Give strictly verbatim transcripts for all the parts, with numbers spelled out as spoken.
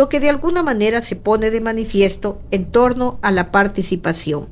lo que de alguna manera se pone de manifiesto en torno a la participación.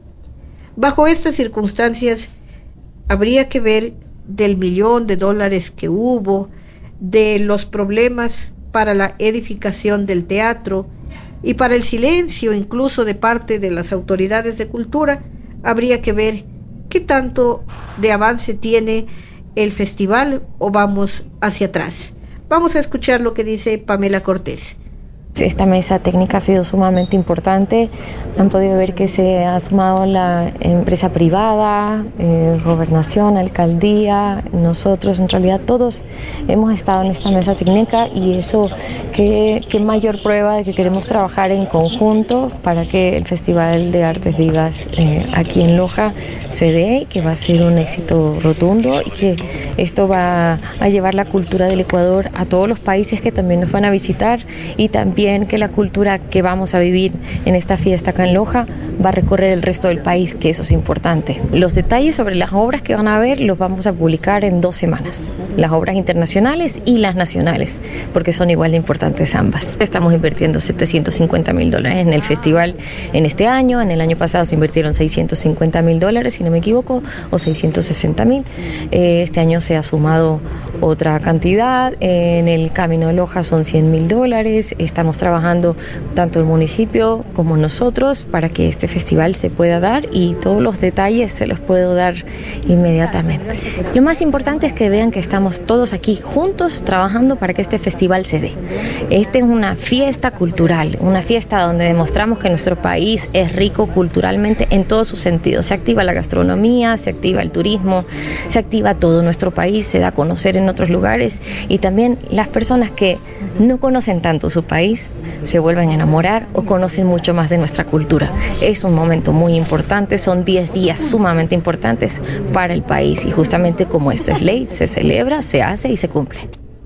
Bajo estas circunstancias, habría que ver del millón de dólares que hubo, de los problemas para la edificación del teatro y para el silencio incluso de parte de las autoridades de cultura, habría que ver qué tanto de avance tiene el festival o vamos hacia atrás. Vamos a escuchar lo que dice Pamela Cortés. Esta mesa técnica ha sido sumamente importante. Han podido ver que se ha sumado la empresa privada, eh, gobernación, alcaldía, nosotros, en realidad todos hemos estado en esta mesa técnica y eso, qué, qué mayor prueba de que queremos trabajar en conjunto para que el Festival de Artes Vivas eh, aquí en Loja se dé, que va a ser un éxito rotundo y que esto va a llevar la cultura del Ecuador a todos los países que también nos van a visitar y también que la cultura que vamos a vivir en esta fiesta acá en Loja va a recorrer el resto del país, que eso es importante. Los detalles sobre las obras que van a ver los vamos a publicar en dos semanas, las obras internacionales y las nacionales, porque son igual de importantes ambas. Estamos invirtiendo setecientos cincuenta mil dólares en el festival en este año, en el año pasado se invirtieron seiscientos cincuenta mil dólares, si no me equivoco, o seiscientos sesenta mil. Eh, este año se ha sumado otra cantidad, en el Camino de Loja son cien mil dólares, estamos trabajando tanto el municipio como nosotros para que este festival se pueda dar y todos los detalles se los puedo dar inmediatamente. Lo más importante es que vean que estamos todos aquí juntos trabajando para que este festival se dé. Esta es una fiesta cultural, una fiesta donde demostramos que nuestro país es rico culturalmente en todos sus sentidos. Se activa la gastronomía, se activa el turismo, se activa todo nuestro país, se da a conocer en otros lugares y también las personas que no conocen tanto su país se vuelven a enamorar o conocen mucho más de nuestra cultura. Es un momento muy importante, son diez días sumamente importantes para el país y justamente como esto es ley, se celebra, se hace y se cumple.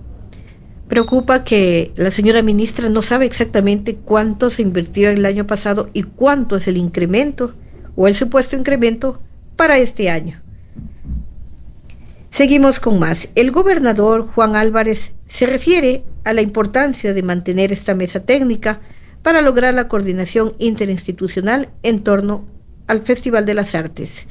Preocupa que la señora ministra no sabe exactamente cuánto se invirtió el año pasado y cuánto es el incremento o el supuesto incremento para este año. Seguimos con más. El gobernador Juan Álvarez se refiere a la importancia de mantener esta mesa técnica para lograr la coordinación interinstitucional en torno al Festival de las Artes.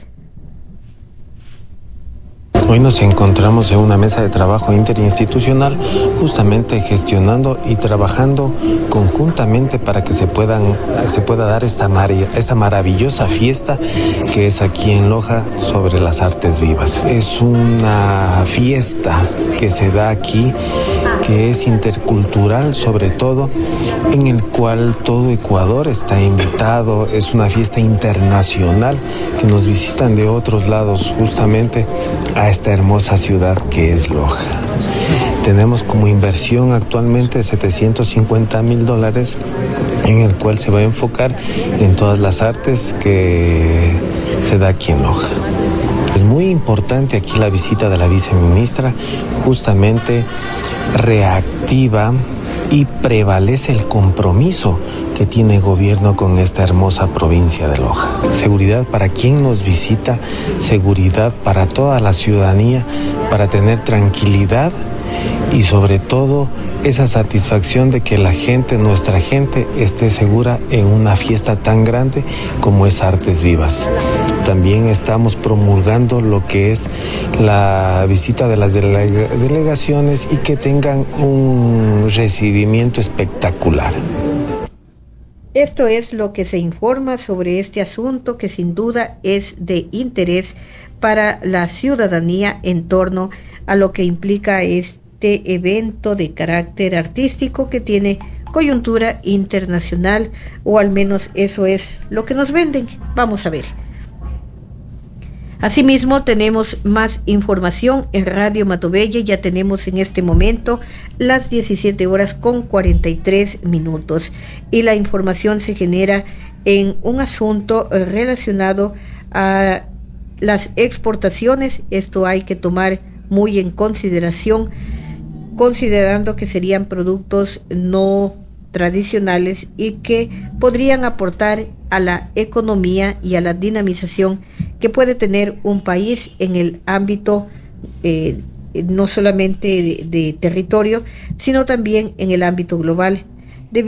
Hoy nos encontramos en una mesa de trabajo interinstitucional justamente gestionando y trabajando conjuntamente para que se puedan se pueda dar esta, mar, esta maravillosa fiesta que es aquí en Loja sobre las artes vivas. Es una fiesta que se da aquí, que es intercultural sobre todo, en el cual todo Ecuador está invitado. Es una fiesta internacional que nos visitan de otros lados justamente a esta hermosa ciudad que es Loja. Tenemos como inversión actualmente setecientos cincuenta mil dólares en el cual se va a enfocar en todas las artes que se da aquí en Loja. Es muy importante aquí la visita de la viceministra, justamente reactiva y prevalece el compromiso que tiene el gobierno con esta hermosa provincia de Loja. Seguridad para quien nos visita, seguridad para toda la ciudadanía, para tener tranquilidad y sobre todo esa satisfacción de que la gente, nuestra gente, esté segura en una fiesta tan grande como es Artes Vivas. También estamos promulgando lo que es la visita de las delega- delegaciones y que tengan un recibimiento espectacular. Esto es lo que se informa sobre este asunto que sin duda es de interés para la ciudadanía en torno a lo que implica este evento de carácter artístico que tiene coyuntura internacional, o al menos eso es lo que nos venden. Vamos a ver. Asimismo, tenemos más información en Radio Matobelle. Ya tenemos en este momento las diecisiete horas con cuarenta y tres minutos y la información se genera en un asunto relacionado a las exportaciones. Esto hay que tomar muy en consideración, considerando que serían productos no tradicionales y que podrían aportar a la economía y a la dinamización que puede tener un país en el ámbito eh, no solamente de, de territorio, sino también en el ámbito global